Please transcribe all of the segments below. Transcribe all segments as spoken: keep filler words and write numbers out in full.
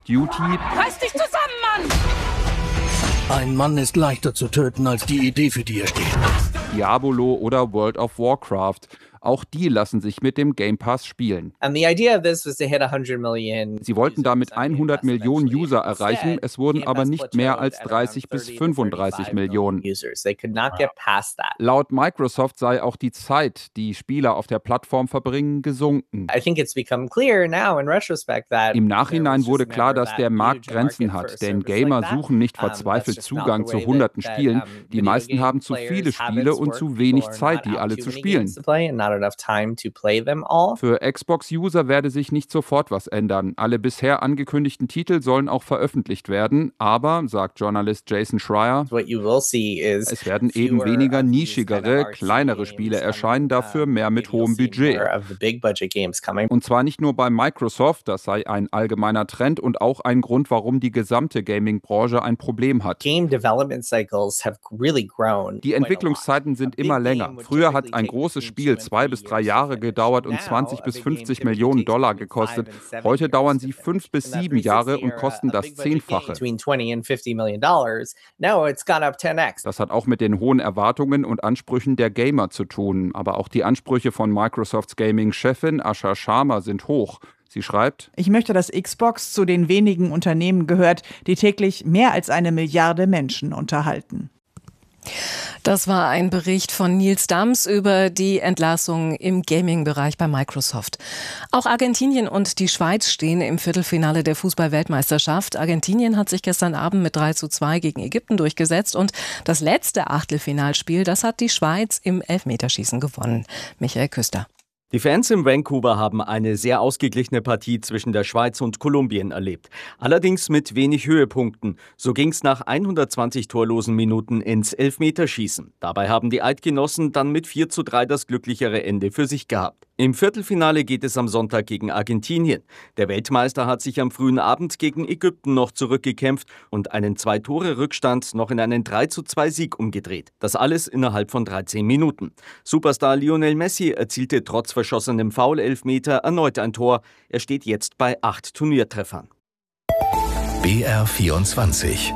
Duty. Reiß dich zusammen, Mann! Ein Mann ist leichter zu töten als die Idee, für die er steht. Diabolo oder World of Warcraft. Auch die lassen sich mit dem Game Pass spielen. Sie wollten damit hundert Millionen User erreichen, es wurden aber nicht mehr als dreißig bis fünfunddreißig Millionen. Laut Microsoft sei auch die Zeit, die Spieler auf der Plattform verbringen, gesunken. Im Nachhinein wurde klar, dass der Markt Grenzen hat, denn Gamer suchen nicht verzweifelt Zugang zu hunderten Spielen. Die meisten haben zu viele Spiele und zu wenig Zeit, die alle zu spielen. Für Xbox-User werde sich nicht sofort was ändern. Alle bisher angekündigten Titel sollen auch veröffentlicht werden, aber, sagt Journalist Jason Schreier, es werden eben weniger nischigere, kleinere Spiele erscheinen, dafür mehr mit hohem Budget. Und zwar nicht nur bei Microsoft, das sei ein allgemeiner Trend und auch ein Grund, warum die gesamte Gaming-Branche ein Problem hat. Die Entwicklungszeiten sind immer länger. Früher hat ein großes Spiel zwei bis drei Jahre gedauert und zwanzig bis fünfzig Millionen Dollar gekostet. Heute dauern sie fünf bis sieben Jahre und kosten das Zehnfache. Das hat auch mit den hohen Erwartungen und Ansprüchen der Gamer zu tun. Aber auch die Ansprüche von Microsofts Gaming-Chefin Asha Sharma sind hoch. Sie schreibt: Ich möchte, dass Xbox zu den wenigen Unternehmen gehört, die täglich mehr als eine Milliarde Menschen unterhalten. Das war ein Bericht von Nils Dams über die Entlassung im Gaming-Bereich bei Microsoft. Auch Argentinien und die Schweiz stehen im Viertelfinale der Fußball-Weltmeisterschaft. Argentinien hat sich gestern Abend mit drei zu zwei gegen Ägypten durchgesetzt und das letzte Achtelfinalspiel, das hat die Schweiz im Elfmeterschießen gewonnen. Michael Küster. Die Fans in Vancouver haben eine sehr ausgeglichene Partie zwischen der Schweiz und Kolumbien erlebt. Allerdings mit wenig Höhepunkten. So ging's nach hundertzwanzig torlosen Minuten ins Elfmeterschießen. Dabei haben die Eidgenossen dann mit vier zu drei das glücklichere Ende für sich gehabt. Im Viertelfinale geht es am Sonntag gegen Argentinien. Der Weltmeister hat sich am frühen Abend gegen Ägypten noch zurückgekämpft und einen Zwei-Tore-Rückstand noch in einen drei zu zwei Sieg umgedreht. Das alles innerhalb von dreizehn Minuten. Superstar Lionel Messi erzielte trotz verschossenem Foul-Elfmeter erneut ein Tor. Er steht jetzt bei acht Turniertreffern. B R vierundzwanzig.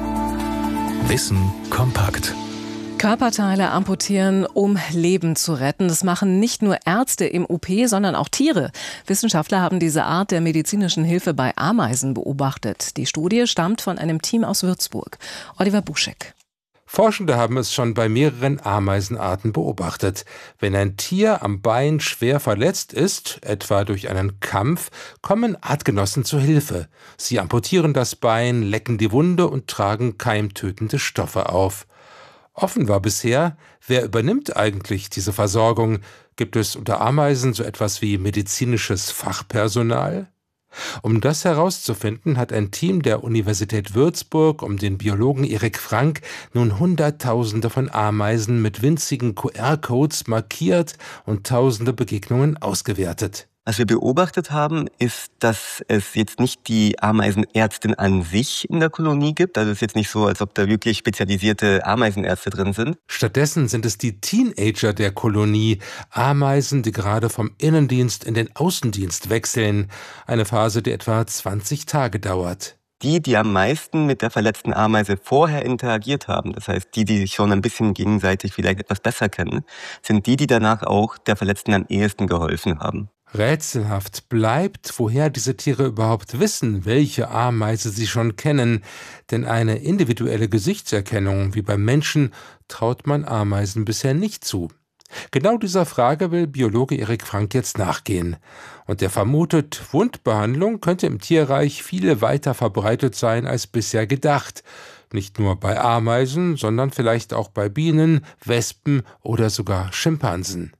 Wissen kompakt. Körperteile amputieren, um Leben zu retten. Das machen nicht nur Ärzte im O P, sondern auch Tiere. Wissenschaftler haben diese Art der medizinischen Hilfe bei Ameisen beobachtet. Die Studie stammt von einem Team aus Würzburg. Oliver Buschek. Forschende haben es schon bei mehreren Ameisenarten beobachtet. Wenn ein Tier am Bein schwer verletzt ist, etwa durch einen Kampf, kommen Artgenossen zu Hilfe. Sie amputieren das Bein, lecken die Wunde und tragen keimtötende Stoffe auf. Offen war bisher, wer übernimmt eigentlich diese Versorgung? Gibt es unter Ameisen so etwas wie medizinisches Fachpersonal? Um das herauszufinden, hat ein Team der Universität Würzburg um den Biologen Erik Frank nun Hunderttausende von Ameisen mit winzigen Q R-Codes markiert und tausende Begegnungen ausgewertet. Was wir beobachtet haben, ist, dass es jetzt nicht die Ameisenärztin an sich in der Kolonie gibt. Also es ist jetzt nicht so, als ob da wirklich spezialisierte Ameisenärzte drin sind. Stattdessen sind es die Teenager der Kolonie, Ameisen, die gerade vom Innendienst in den Außendienst wechseln. Eine Phase, die etwa zwanzig Tage dauert. Die, die am meisten mit der verletzten Ameise vorher interagiert haben, das heißt die, die sich schon ein bisschen gegenseitig vielleicht etwas besser kennen, sind die, die danach auch der Verletzten am ehesten geholfen haben. Rätselhaft bleibt, woher diese Tiere überhaupt wissen, welche Ameise sie schon kennen. Denn eine individuelle Gesichtserkennung wie beim Menschen traut man Ameisen bisher nicht zu. Genau dieser Frage will Biologe Erik Frank jetzt nachgehen. Und er vermutet, Wundbehandlung könnte im Tierreich viel weiter verbreitet sein als bisher gedacht. Nicht nur bei Ameisen, sondern vielleicht auch bei Bienen, Wespen oder sogar Schimpansen.